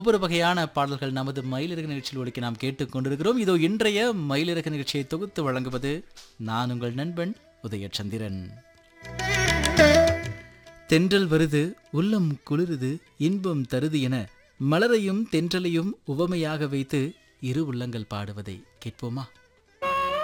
ஒவ்வொரு வகையான பாடல்கள் நமது மயிலிறகு நிகழ்ச்சியில் ஒலிக்க நாம் கேட்டுக்கொண்டிருக்கிறோம். இதோ இன்றைய மயிலிறகு நிகழ்ச்சியை தொகுத்து வழங்குவது நான் உங்கள் நண்பன் உதயச்சந்திரன். தென்றல் வருது, உள்ளம் குளிருது, இன்பம் தருது என மலரையும் தென்றலையும் உவமையாக வைத்து இரு உள்ளங்கள் பாடுவதை கேட்போமா?